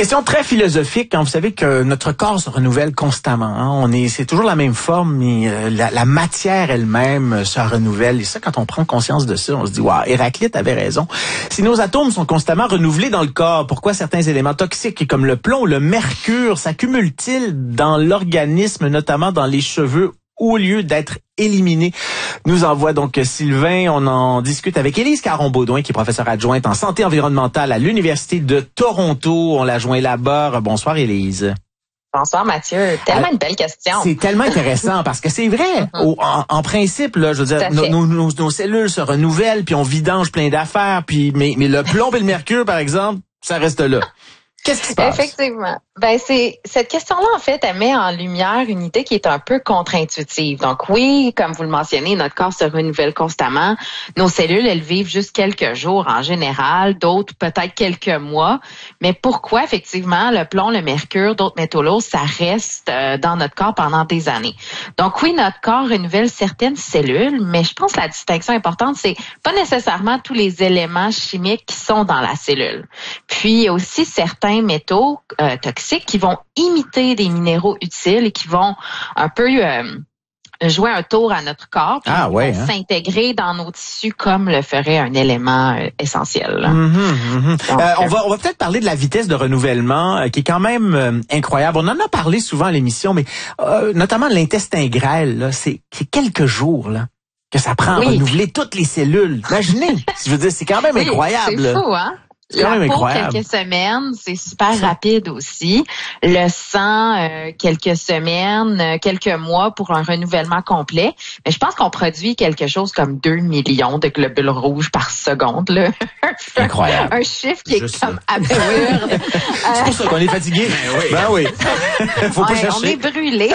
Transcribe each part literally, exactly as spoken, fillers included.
Question très philosophique. Hein. Vous savez que notre corps se renouvelle constamment. Hein. On est, c'est toujours la même forme, mais euh, la, la matière elle-même se renouvelle. Et ça, quand on prend conscience de ça, on se dit, waouh, Héraclite avait raison. Si nos atomes sont constamment renouvelés dans le corps, pourquoi certains éléments toxiques comme le plomb, le mercure, s'accumulent-ils dans l'organisme, notamment dans les cheveux, au lieu d'être éliminés? Nous envoie donc Sylvain. On en discute avec Élise Caron-Baudouin, qui est professeure adjointe en santé environnementale à l'Université de Toronto. On la joint là-bas. Bonsoir, Élise. Bonsoir, Mathieu. Tellement une belle question. C'est tellement intéressant parce que c'est vrai. Mm-hmm. Au, en, en principe, là, je veux dire, nos, nos, nos, nos cellules se renouvellent, puis on vidange plein d'affaires, puis mais, mais le plomb et le mercure, par exemple, ça reste là. Qu'est-ce qui se passe? Effectivement. Ben, c'est, cette question-là, en fait, elle met en lumière une idée qui est un peu contre-intuitive. Donc, oui, comme vous le mentionnez, notre corps se renouvelle constamment. Nos cellules, elles vivent juste quelques jours en général, d'autres peut-être quelques mois. Mais pourquoi, effectivement, le plomb, le mercure, d'autres métaux lourds, ça reste euh, dans notre corps pendant des années? Donc, oui, notre corps renouvelle certaines cellules, mais je pense que la distinction importante, c'est pas nécessairement tous les éléments chimiques qui sont dans la cellule. Puis, il y a aussi certains métaux euh, toxiques qui vont imiter des minéraux utiles et qui vont un peu euh, jouer un tour à notre corps, puis ah, ouais, hein? s'intégrer dans nos tissus comme le ferait un élément euh, essentiel. Mm-hmm, mm-hmm. Donc, euh, on va on va peut-être parler de la vitesse de renouvellement euh, qui est quand même euh, incroyable. On en a parlé souvent à l'émission, mais euh, notamment l'intestin grêle, là, c'est, c'est quelques jours là que ça prend oui. à renouveler toutes les cellules. Imaginez, je veux dire, c'est quand même oui, incroyable. C'est fou, hein? C'est quand la même peau, incroyable. quelques semaines, c'est super rapide aussi. Le sang, euh, quelques semaines, euh, quelques mois pour un renouvellement complet. Mais je pense qu'on produit quelque chose comme deux millions de globules rouges par seconde. Là. Incroyable. Un chiffre qui Juste est comme absurde. C'est pour ça qu'on est fatigué. Ben oui. Ben oui. Faut pas ouais, chercher. On est brûlé.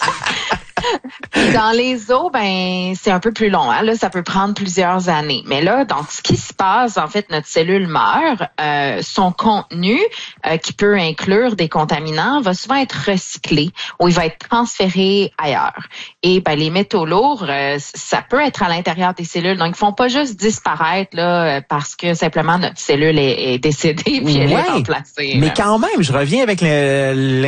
Dans les os, ben c'est un peu plus long. Hein? Là, ça peut prendre plusieurs années. Mais là, donc, ce qui se passe, en fait, notre cellule meurt. Euh, son contenu, euh, qui peut inclure des contaminants, va souvent être recyclé ou il va être transféré ailleurs. Et ben les métaux lourds, euh, ça peut être à l'intérieur des cellules. Donc, ils font pas juste disparaître là parce que simplement notre cellule est, est décédée puis elle ouais, est remplacée. Mais là. quand même, je reviens avec le